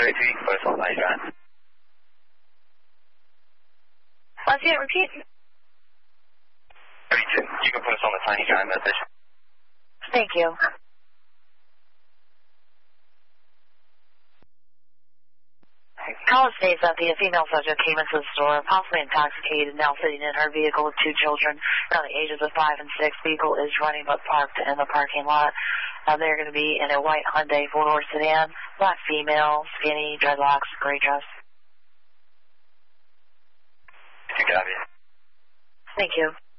32, you can put us on Sign Drive. Once again, repeat. 32, you can put us on the Sign Drive message. Thank you. Call states that the female subject came into the store, possibly intoxicated, now sitting in her vehicle with two children around the ages of 5 and 6. Vehicle is running but parked in the parking lot. They're going to be in a white Hyundai 4-door sedan, black female, skinny, dreadlocks, gray dress. Thank you. Thank you.